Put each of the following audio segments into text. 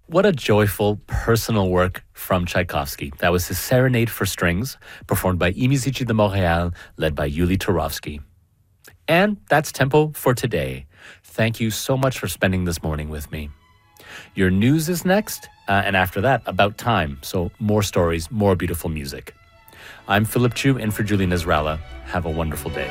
What a joyful, personal work from Tchaikovsky. That was his Serenade for Strings, performed by Musici de Montréal, led by Yuli Turovsky. And that's Tempo for today. Thank you so much for spending this morning with me. Your news is next, and after that, About Time. So more stories, more beautiful music. I'm Philip Chu, in for Julie Nasrallah. Have a wonderful day.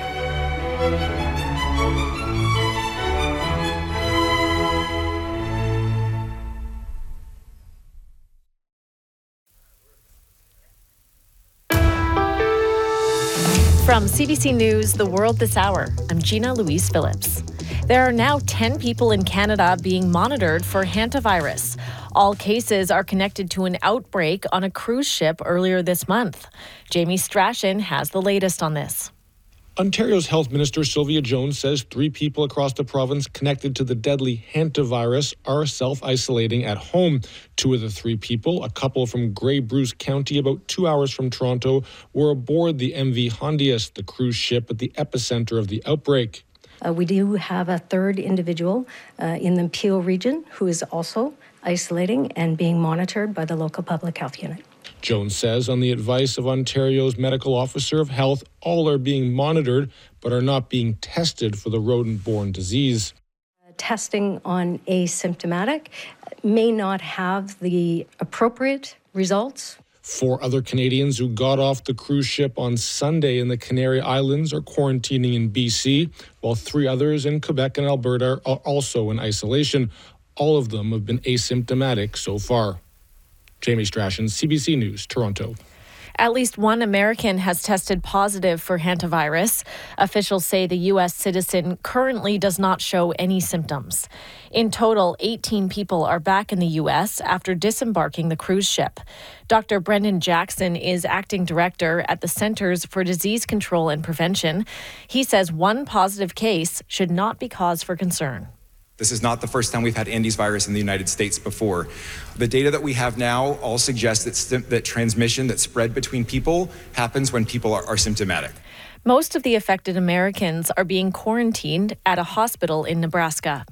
From CBC News, The World This Hour, I'm Gina Louise Phillips. There are now 10 people in Canada being monitored for hantavirus. All cases are connected to an outbreak on a cruise ship earlier this month. Jamie Strachan has the latest on this. Ontario's Health Minister Sylvia Jones says 3 people across the province connected to the deadly hantavirus are self-isolating at home. 2 of the 3 people, a couple from Grey Bruce County about 2 hours from Toronto, were aboard the MV Hondius, the cruise ship at the epicenter of the outbreak. We do have a 3rd individual in the Peel region who is also isolating and being monitored by the local public health unit. Jones says, on the advice of Ontario's Medical Officer of Health, all are being monitored but are not being tested for the rodent-borne disease. Testing on asymptomatic may not have the appropriate results. 4 other Canadians who got off the cruise ship on Sunday in the Canary Islands are quarantining in BC, while 3 others in Quebec and Alberta are also in isolation. All of them have been asymptomatic so far. Jamie Strachan, CBC News, Toronto. At least 1 American has tested positive for hantavirus. Officials say the U.S. citizen currently does not show any symptoms. In total, 18 people are back in the U.S. after disembarking the cruise ship. Dr. Brendan Jackson is acting director at the Centers for Disease Control and Prevention. He says 1 positive case should not be cause for concern. This is not the first time we've had Andes virus in the United States before. The data that we have now all suggests that transmission that spread between people happens when people are symptomatic. Most of the affected Americans are being quarantined at a hospital in Nebraska.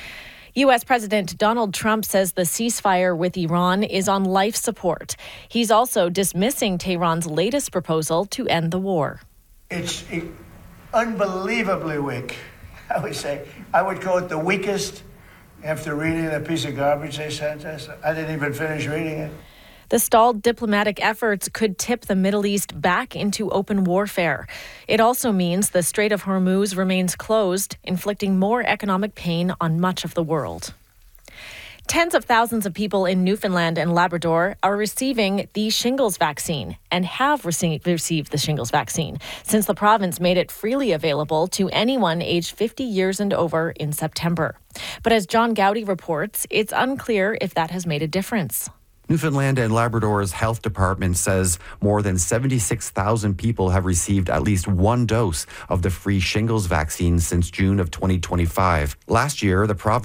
U.S. President Donald Trump says the ceasefire with Iran is on life support. He's also dismissing Tehran's latest proposal to end the war. It's unbelievably weak. I would call it the weakest after reading the piece of garbage they sent us. I didn't even finish reading it. The stalled diplomatic efforts could tip the Middle East back into open warfare. It also means the Strait of Hormuz remains closed, inflicting more economic pain on much of the world. Tens of thousands of people in Newfoundland and Labrador are receiving the shingles vaccine and have received the shingles vaccine since the province made it freely available to anyone aged 50 years and over in September. But as John Gowdy reports, it's unclear if that has made a difference. Newfoundland and Labrador's health department says more than 76,000 people have received at least 1 dose of the free shingles vaccine since June of 2025. Last year, the province